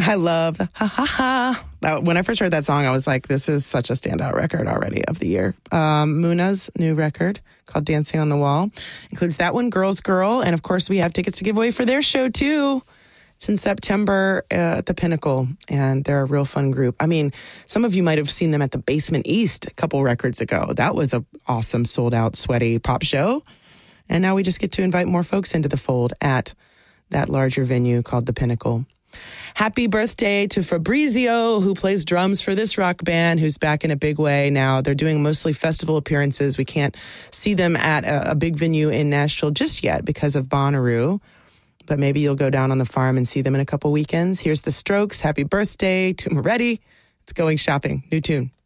I love the ha ha ha. When I first heard that song, I was like, this is such a standout record already of the year. Muna's new record called Dancing on the Wall includes that one, Girls Girl. And of course, we have tickets to give away for their show too. It's in September at the Pinnacle, and they're a real fun group. I mean, some of you might have seen them at the Basement East a couple records ago. That was an awesome, sold-out, sweaty pop show. And now we just get to invite more folks into the fold at that larger venue called the Pinnacle. Happy birthday to Fabrizio, who plays drums for this rock band, who's back in a big way now. They're doing mostly festival appearances. We can't see them at a big venue in Nashville just yet because of Bonnaroo. But maybe you'll go down on the farm and see them in a couple weekends. Here's the Strokes. Happy birthday to Moretti. It's Going Shopping. New tune.